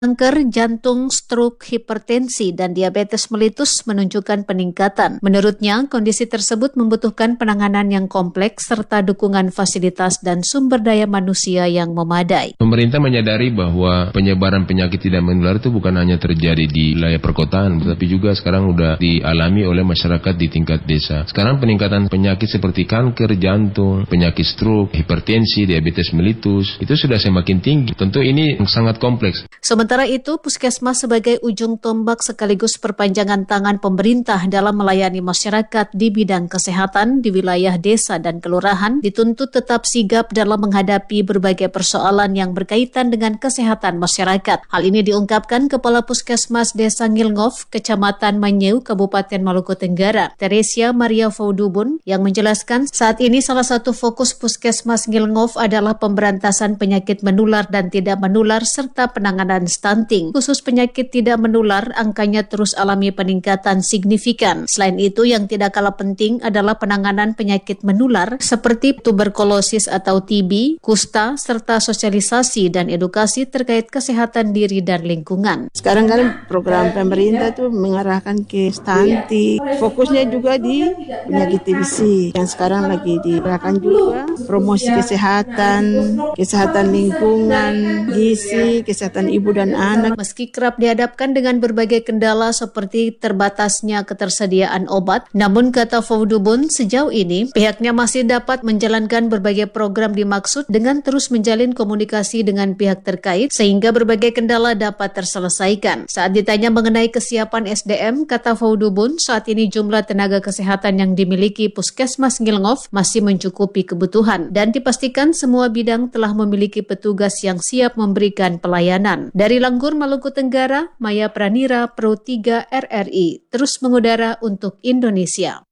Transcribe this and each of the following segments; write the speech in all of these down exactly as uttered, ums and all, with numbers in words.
Kanker, jantung, stroke, hipertensi, dan diabetes melitus menunjukkan peningkatan. Menurutnya, kondisi tersebut membutuhkan penanganan yang kompleks serta dukungan fasilitas dan sumber daya manusia yang memadai. Pemerintah menyadari bahwa penyebaran penyakit tidak menular itu bukan hanya terjadi di wilayah perkotaan, tetapi juga sekarang sudah dialami oleh masyarakat di tingkat desa. Sekarang peningkatan penyakit seperti kanker, jantung, penyakit stroke, hipertensi, diabetes melitus, itu sudah semakin tinggi. Tentu ini sangat kompleks. Sementara itu, Puskesmas sebagai ujung tombak sekaligus perpanjangan tangan pemerintah dalam melayani masyarakat di bidang kesehatan di wilayah desa dan kelurahan dituntut tetap sigap dalam menghadapi berbagai persoalan yang berkaitan dengan kesehatan masyarakat. Hal ini diungkapkan Kepala Puskesmas Desa Ngilngov, Kecamatan Manyeu, Kabupaten Maluku Tenggara, Teresia Maria Faudubun, yang menjelaskan saat ini salah satu fokus Puskesmas Ngilngov adalah pemberantasan penyakit menular dan tidak menular serta penanganan stunting. Khusus penyakit tidak menular, angkanya terus alami peningkatan signifikan. Selain itu, yang tidak kalah penting adalah penanganan penyakit menular seperti tuberkulosis atau T B, kusta, serta sosialisasi dan edukasi terkait kesehatan diri dan lingkungan. Sekarang kan program pemerintah itu mengarahkan ke stunting. Fokusnya juga di penyakit T B C. Yang sekarang lagi diarahkan juga promosi kesehatan, kesehatan lingkungan, gizi, kesehatan ibu dan anak. Meski kerap dihadapkan dengan berbagai kendala seperti terbatasnya ketersediaan obat, namun kata Faudubun, sejauh ini pihaknya masih dapat menjalankan berbagai program dimaksud dengan terus menjalin komunikasi dengan pihak terkait sehingga berbagai kendala dapat terselesaikan. Saat ditanya mengenai kesiapan S D M, kata Faudubun, saat ini jumlah tenaga kesehatan yang dimiliki Puskesmas Ngilngov masih mencukupi kebutuhan dan dipastikan semua bidang telah memiliki petugas yang siap memberikan pelayanan. Dari Langgur, Maluku Tenggara, Maya Pranira, Pro tiga R R I, terus mengudara untuk Indonesia.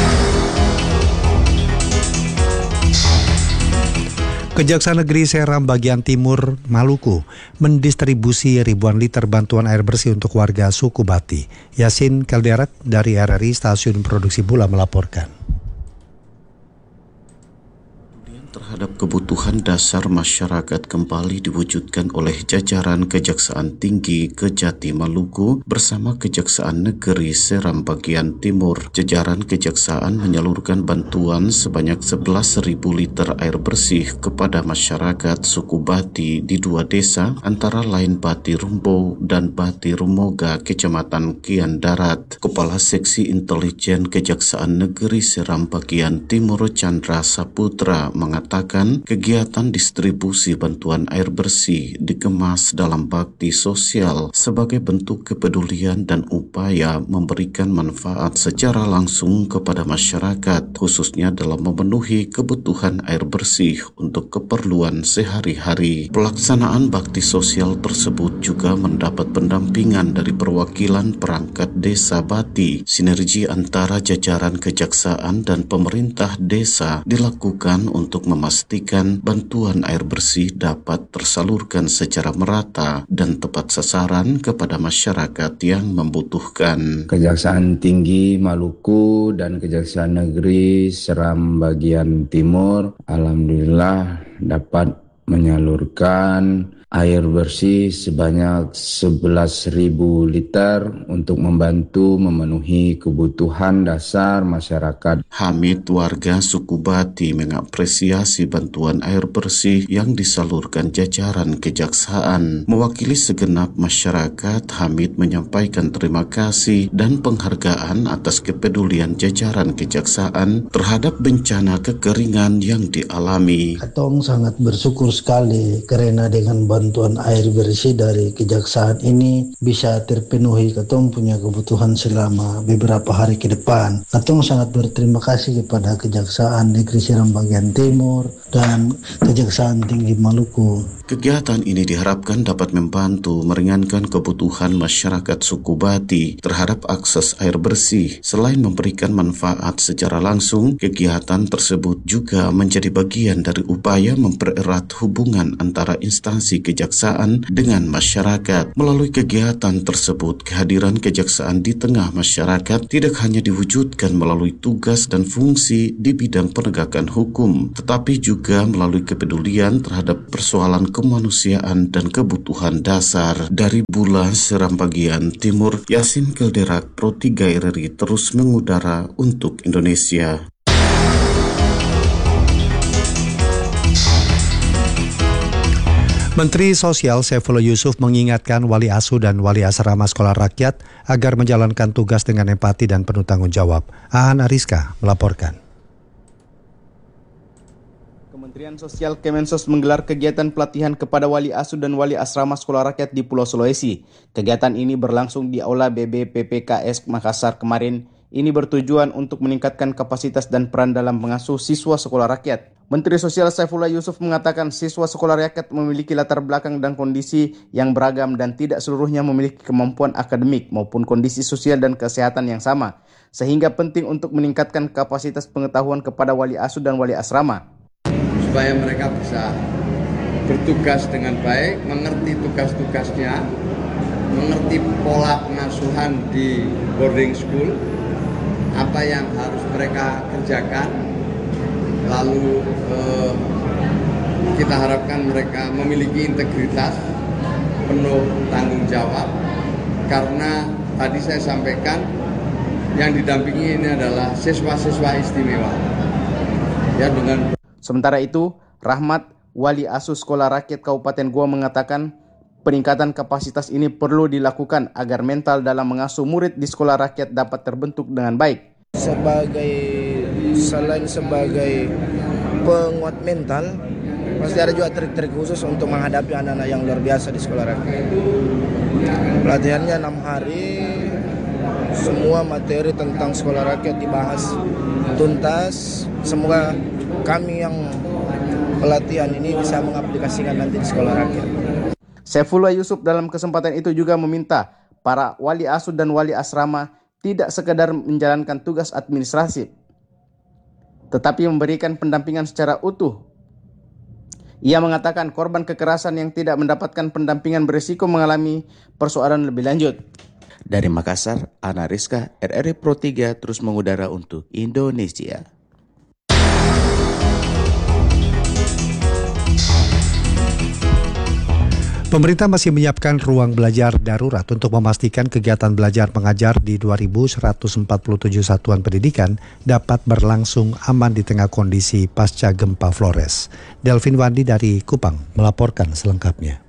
Kejaksaan Negeri Seram bagian timur Maluku mendistribusi ribuan liter bantuan air bersih untuk warga suku Bati. Yasin Kalderat dari R R I Stasiun Produksi Bula melaporkan. Terhadap kebutuhan dasar masyarakat kembali diwujudkan oleh jajaran Kejaksaan Tinggi Kejati Maluku bersama Kejaksaan Negeri Seram bagian timur. Jajaran Kejaksaan menyalurkan bantuan sebanyak sebelas ribu liter air bersih kepada masyarakat suku Bati di dua desa antara lain Bati Rumbo dan Bati Rumoga, Kecamatan Kian Darat. Kepala Seksi Intelijen Kejaksaan Negeri Seram bagian timur Chandra Saputra mengatakan Mengatakan kegiatan distribusi bantuan air bersih dikemas dalam bakti sosial sebagai bentuk kepedulian dan upaya memberikan manfaat secara langsung kepada masyarakat, khususnya dalam memenuhi kebutuhan air bersih untuk keperluan sehari-hari. Pelaksanaan bakti sosial tersebut juga mendapat pendampingan dari perwakilan perangkat desa Bati. Sinergi antara jajaran kejaksaan dan pemerintah desa dilakukan untuk memastikan bantuan air bersih dapat tersalurkan secara merata dan tepat sasaran kepada masyarakat yang membutuhkan. Kejaksaan Tinggi Maluku dan Kejaksaan Negeri Seram bagian timur alhamdulillah dapat menyalurkan air bersih sebanyak sebelas ribu liter untuk membantu memenuhi kebutuhan dasar masyarakat. Hamid, warga suku Bati, mengapresiasi bantuan air bersih yang disalurkan jajaran kejaksaan. Mewakili segenap masyarakat, Hamid menyampaikan terima kasih dan penghargaan atas kepedulian jajaran kejaksaan terhadap bencana kekeringan yang dialami. Katong sangat bersyukur sekali karena dengan bantuan air bersih dari kejaksaan ini bisa terpenuhi katong punya kebutuhan selama beberapa hari ke depan. Katong sangat berterima kasih kepada Kejaksaan Negeri Seram bagian timur dan Kejaksaan Tinggi Maluku. Kegiatan ini diharapkan dapat membantu meringankan kebutuhan masyarakat suku Bati terhadap akses air bersih. Selain memberikan manfaat secara langsung, kegiatan tersebut juga menjadi bagian dari upaya mempererat hubungan antara instansi kejaksaan dengan masyarakat. Melalui kegiatan tersebut, kehadiran kejaksaan di tengah masyarakat tidak hanya diwujudkan melalui tugas dan fungsi di bidang penegakan hukum, tetapi juga melalui kepedulian terhadap persoalan kemanusiaan dan kebutuhan dasar dari Bula Seram bagian Timur, Yasin Kelderak, Pro tiga R R I terus mengudara untuk Indonesia. Menteri Sosial Saifullah Yusuf mengingatkan wali asuh dan wali asrama sekolah rakyat agar menjalankan tugas dengan empati dan penuh tanggung jawab. Aan Ariska melaporkan. Kementerian Sosial Kemensos menggelar kegiatan pelatihan kepada wali asuh dan wali asrama sekolah rakyat di Pulau Sulawesi. Kegiatan ini berlangsung di Aula B B P P K S Makassar kemarin. Ini bertujuan untuk meningkatkan kapasitas dan peran dalam mengasuh siswa sekolah rakyat. Menteri Sosial Saifullah Yusuf mengatakan siswa sekolah rakyat memiliki latar belakang dan kondisi yang beragam dan tidak seluruhnya memiliki kemampuan akademik maupun kondisi sosial dan kesehatan yang sama. Sehingga penting untuk meningkatkan kapasitas pengetahuan kepada wali asuh dan wali asrama. Supaya mereka bisa bertugas dengan baik, mengerti tugas-tugasnya, mengerti pola pengasuhan di boarding school, apa yang harus mereka kerjakan, lalu eh, kita harapkan mereka memiliki integritas, penuh tanggung jawab, karena tadi saya sampaikan yang didampingi ini adalah siswa-siswa istimewa. Ya, dengan Sementara itu, Rahmat, wali asuh sekolah rakyat Kabupaten Goa mengatakan peningkatan kapasitas ini perlu dilakukan agar mental dalam mengasuh murid di sekolah rakyat dapat terbentuk dengan baik. Sebagai selain sebagai penguat mental, pasti ada juga trik-trik khusus untuk menghadapi anak-anak yang luar biasa di sekolah rakyat. Pelatihannya enam hari, semua materi tentang sekolah rakyat dibahas tuntas. Semoga kami yang pelatihan ini bisa mengaplikasikan nanti di sekolah rakyat. Saifullah Yusuf dalam kesempatan itu juga meminta para wali asuh dan wali asrama tidak sekedar menjalankan tugas administrasi, tetapi memberikan pendampingan secara utuh. Ia mengatakan korban kekerasan yang tidak mendapatkan pendampingan berisiko mengalami persoalan lebih lanjut. Dari Makassar, Ana Rizka, R R I Pro tiga terus mengudara untuk Indonesia. Pemerintah masih menyiapkan ruang belajar darurat untuk memastikan kegiatan belajar mengajar di dua ribu seratus empat puluh tujuh satuan pendidikan dapat berlangsung aman di tengah kondisi pasca gempa Flores. Delvin Wandi dari Kupang melaporkan selengkapnya.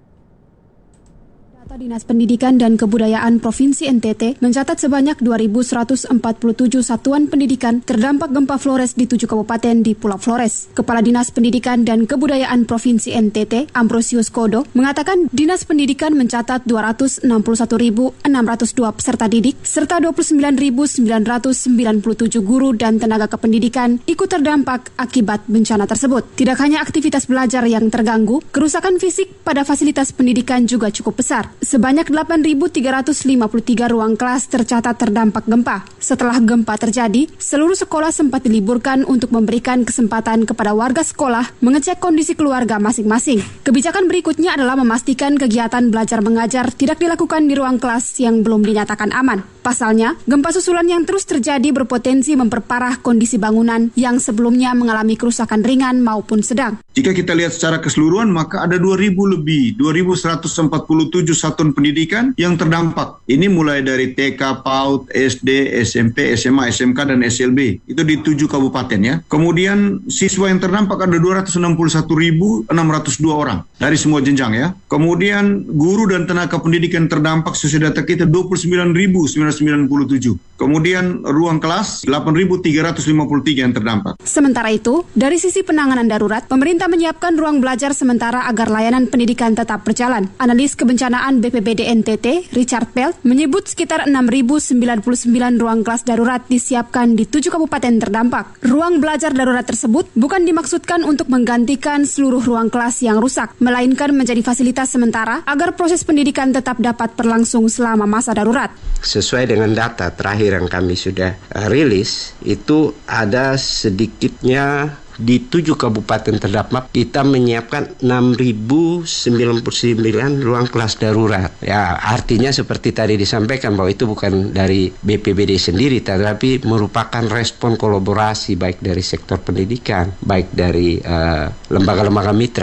Dinas Pendidikan dan Kebudayaan Provinsi N T T mencatat sebanyak dua ribu seratus empat puluh tujuh satuan pendidikan terdampak gempa Flores di tujuh kabupaten di Pulau Flores. Kepala Dinas Pendidikan dan Kebudayaan Provinsi N T T, Ambrosius Kodo, mengatakan Dinas Pendidikan mencatat dua ratus enam puluh satu ribu enam ratus dua peserta didik serta dua puluh sembilan ribu sembilan ratus sembilan puluh tujuh guru dan tenaga kependidikan ikut terdampak akibat bencana tersebut. Tidak hanya aktivitas belajar yang terganggu, kerusakan fisik pada fasilitas pendidikan juga cukup besar. Sebanyak delapan ribu tiga ratus lima puluh tiga ruang kelas tercatat terdampak gempa. Setelah gempa terjadi, seluruh sekolah sempat diliburkan untuk memberikan kesempatan kepada warga sekolah mengecek kondisi keluarga masing-masing. Kebijakan berikutnya adalah memastikan kegiatan belajar mengajar tidak dilakukan di ruang kelas yang belum dinyatakan aman. Pasalnya, gempa susulan yang terus terjadi berpotensi memperparah kondisi bangunan yang sebelumnya mengalami kerusakan ringan maupun sedang. Jika kita lihat secara keseluruhan, maka ada dua ribu lebih, dua ribu seratus empat puluh tujuh satuan pendidikan yang terdampak. Ini mulai dari T K, PAUD, S D, S M P, S M A, S M K, dan S L B. Itu di tujuh kabupaten ya. Kemudian siswa yang terdampak ada dua ratus enam puluh satu ribu enam ratus dua orang dari semua jenjang ya. Kemudian guru dan tenaga pendidikan terdampak sesuai data kita dua puluh sembilan ribu sembilan ratus sembilan puluh tujuh. Kemudian ruang kelas delapan ribu tiga ratus lima puluh tiga yang terdampak. Sementara itu, dari sisi penanganan darurat, pemerintah menyiapkan ruang belajar sementara agar layanan pendidikan tetap berjalan. Analis kebencanaan B P B D N T T, Richard Pelt, menyebut sekitar enam ribu sembilan puluh sembilan ruang kelas darurat disiapkan di tujuh kabupaten terdampak. Ruang belajar darurat tersebut bukan dimaksudkan untuk menggantikan seluruh ruang kelas yang rusak, melainkan menjadi fasilitas sementara agar proses pendidikan tetap dapat berlangsung selama masa darurat. Sesuai dengan data terakhir yang kami sudah rilis, itu ada sedikitnya di tujuh kabupaten terdampak kita menyiapkan enam ribu sembilan puluh sembilan ruang kelas darurat. Ya, artinya seperti tadi disampaikan bahwa itu bukan dari B P B D sendiri, tetapi merupakan respon kolaborasi baik dari sektor pendidikan, baik dari uh, lembaga-lembaga mitra.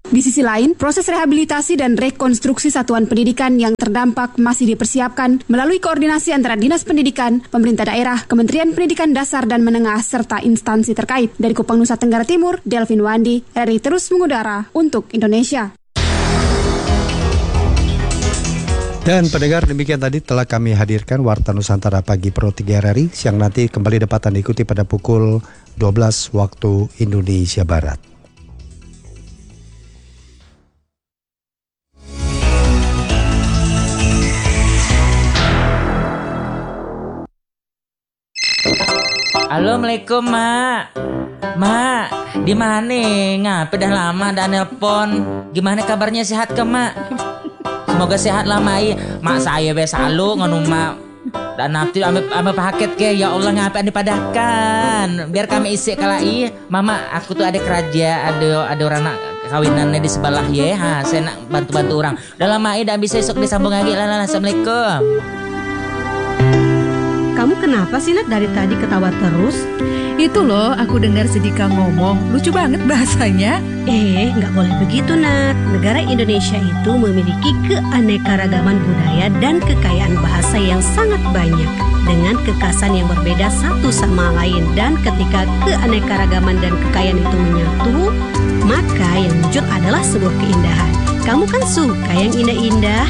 Di sisi lain, proses rehabilitasi dan rekonstruksi satuan pendidikan yang terdampak masih dipersiapkan melalui koordinasi antara Dinas Pendidikan, pemerintah daerah, Kementerian Pendidikan Dasar dan Menengah, serta instansi terkait. Dari Kupang, Nusa Tenggara Timur, Delvin Wandi, R I terus mengudara untuk Indonesia. Dan pendengar, demikian tadi telah kami hadirkan Warta Nusantara Pagi Pro tiga R R I, siang nanti kembali dapat Anda ikuti pada pukul dua belas waktu Indonesia Barat. Assalamualaikum, Mak. Mak, di mana? Ngapa dah lama dah nelpon? Gimana kabarnya, sehat ke, Mak? Semoga sehat lah, Mak. Mak saya biasa selalu nganu Mak. Dan nanti ame ame paket ke, ya Allah ngapa dipadahkan. Biar kami isi kalai. Mama, aku tuh ada kerja, ada ada orang nak kawinannya di sebelah ya. Ha, saya nak bantu-bantu orang. Udah lama dah bisa esok disambung lagi. Lah, lah, Assalamualaikum. Kamu kenapa sih, Nak, dari tadi ketawa terus? Itu loh, aku dengar Sedika ngomong, lucu banget bahasanya. Eh, nggak boleh begitu, Nak. Negara Indonesia itu memiliki keanekaragaman budaya dan kekayaan bahasa yang sangat banyak, dengan kekhasan yang berbeda satu sama lain. Dan ketika keanekaragaman dan kekayaan itu menyatu, maka yang muncul adalah sebuah keindahan. Kamu kan suka yang indah-indah.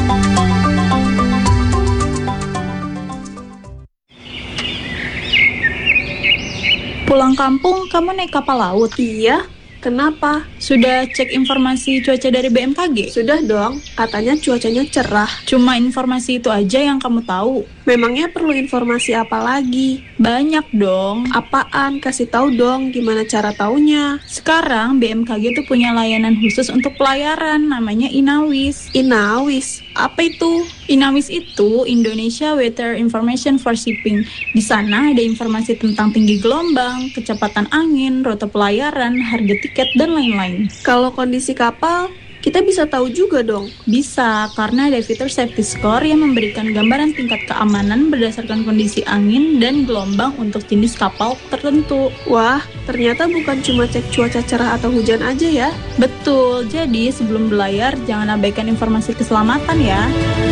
Pulang kampung, kamu naik kapal laut? Iya, kenapa? Sudah cek informasi cuaca dari B M K G? Sudah dong, katanya cuacanya cerah. Cuma informasi itu aja yang kamu tahu? Memangnya perlu informasi apa lagi? Banyak dong. Apaan? Kasih tahu dong, gimana cara taunya? Sekarang B M K G tuh punya layanan khusus untuk pelayaran, namanya Inawis. Inawis? Apa itu? Inawis itu Indonesia Weather Information for Shipping. Di sana ada informasi tentang tinggi gelombang, kecepatan angin, rute pelayaran, harga tiket, dan lain-lain. Kalau kondisi kapal, kita bisa tahu juga dong? Bisa, karena ada fitur safety score yang memberikan gambaran tingkat keamanan berdasarkan kondisi angin dan gelombang untuk jenis kapal tertentu. Wah, ternyata bukan cuma cek cuaca cerah atau hujan aja ya? Betul, jadi sebelum berlayar jangan abaikan informasi keselamatan ya.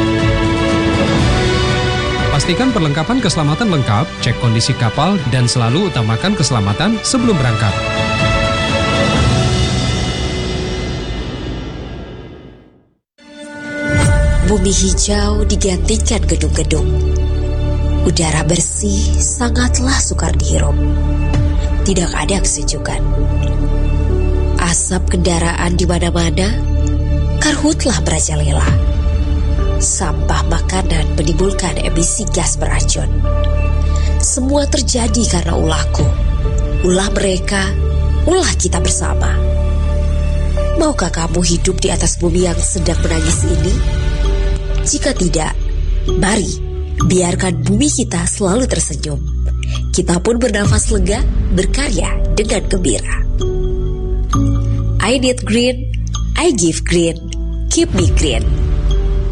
Pastikan perlengkapan keselamatan lengkap, cek kondisi kapal, dan selalu utamakan keselamatan sebelum berangkat. Bumi hijau digantikan gedung-gedung. Udara bersih sangatlah sukar dihirup. Tidak ada kesejukan. Asap kendaraan di mana-mana, karhutlah merajalela. Sampah makanan menimbulkan emisi gas beracun. Semua terjadi karena ulahku, ulah mereka, ulah kita bersama. Maukah kamu hidup di atas bumi yang sedang menangis ini? Jika tidak, mari biarkan bumi kita selalu tersenyum. Kita pun bernafas lega, berkarya dengan gembira. I need green, I give green, keep me green.